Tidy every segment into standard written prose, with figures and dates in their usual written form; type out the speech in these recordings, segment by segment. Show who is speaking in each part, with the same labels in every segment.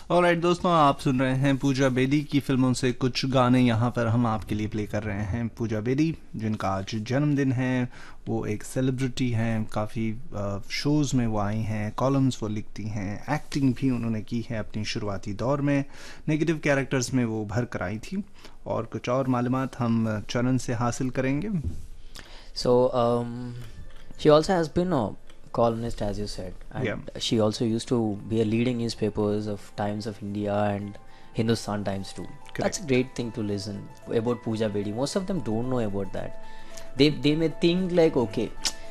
Speaker 1: Alright दोस्तों, आप सुन रहे हैं पूजा बेदी की फिल्मों से कुछ गाने यहाँ पर हम आपके लिए प्ले कर रहे हैं। पूजा बेदी जिनका आज जन्मदिन है, वो एक सेलिब्रिटी हैं, काफ़ी शोज़ में वो आई हैं, कॉलम्स वो लिखती हैं, एक्टिंग भी उन्होंने की है अपनी शुरुआती दौर में, नेगेटिव कैरेक्टर्स में वो भर कर आई थी। और कुछ और मालूमात हम चरण से हासिल करेंगे।
Speaker 2: She also has been a columnist, as you said, and she also used to be a leading newspapers of Times of India and Hindustan Times too. Correct. That's a great thing to listen about Pooja Bedi. Most of them don't know about that. They may think like, okay,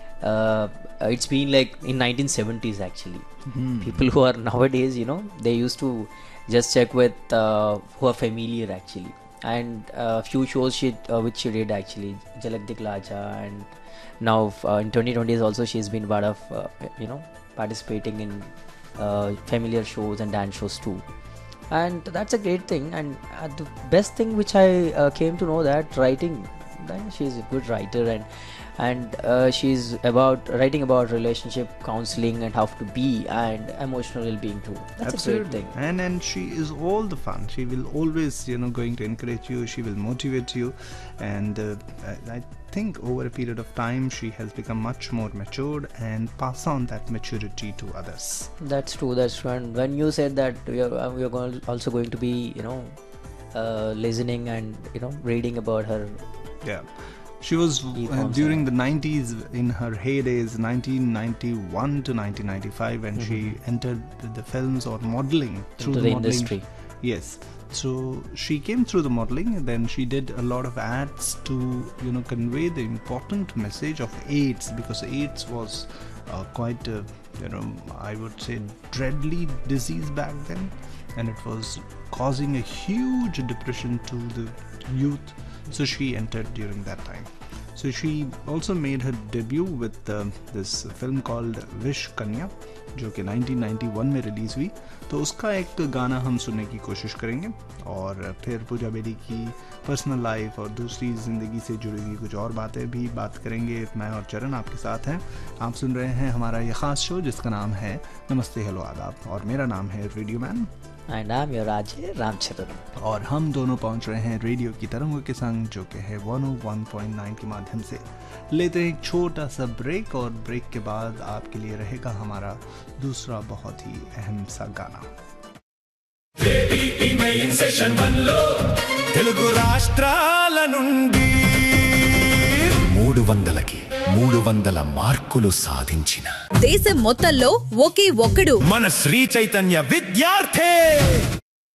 Speaker 2: it's been like in 1970s actually. People who are nowadays, they used to just check with who are familiar actually, and few shows which she did actually, Jhalak Dikhla Acha, and now in 2020s also she's been part of participating in familiar shows and dance shows too, and that's a great thing. And the best thing which I came to know that writing, that she's a good writer, and she's writing about relationship counseling and how to be and emotional well-being too. That's
Speaker 1: Absolutely.
Speaker 2: a great thing.
Speaker 1: And she is all the fun. She will always going to encourage you, she will motivate you, and I think over a period of time she has become much more matured and pass on that maturity to others.
Speaker 2: That's true. And when you said that we are also going to be listening and reading about her.
Speaker 1: She was during the 90s, in her heydays, 1991 to 1995, when she entered the films or modeling
Speaker 2: through the industry.
Speaker 1: Yes. So she came through the modeling, and then she did a lot of ads to convey the important message of AIDS, because AIDS was quite I would say dreadly disease back then, and it was causing a huge depression to the youth. So she entered during that time. So she also made her debut with this film called Wish Kanya, जो कि 1991 में release हुई। तो उसका एक गाना हम सुनने की कोशिश करेंगे, और फिर पूजा बेदी की पर्सनल लाइफ और दूसरी ज़िंदगी से जुड़ी हुई कुछ और बातें भी बात करेंगे। मैं और चरण आपके साथ हैं। आप सुन रहे हैं हमारा ये ख़ास शो जिसका नाम है नमस्ते हेलो आदाब, और मेरा नाम है radio man,
Speaker 2: and I'm your RJ Ramcharan,
Speaker 1: और हम दोनों पहुंच रहे हैं रेडियो की तरंगों के संग, जो कि है 101.9 के माध्यम से। लेते हैं एक छोटा सा ब्रेक, और ब्रेक के बाद आपके लिए रहेगा हमारा दूसरा बहुत ही अहम सा गाना।
Speaker 3: తెలుగు రాష్ట్రాల నుండి 300కి 300 మార్కులు సాధించిన
Speaker 4: దేశం మొత్తంలో ఒకే ఒక్కడు
Speaker 3: మన శ్రీ చైతన్య విద్యార్థి